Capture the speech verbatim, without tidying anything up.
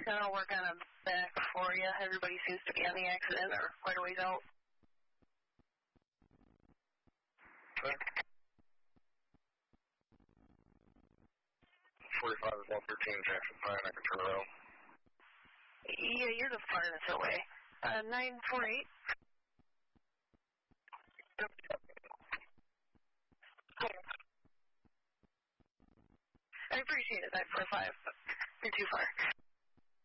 And I'll work on a back for you. Everybody seems to be on the accident or quite a ways out. Okay. forty-five is one thirteen, Jackson Pine. I can turn around. Yeah, you're the farthest away. Uh, nine four eight. Yep. I appreciate it, nine four five, but you're too far.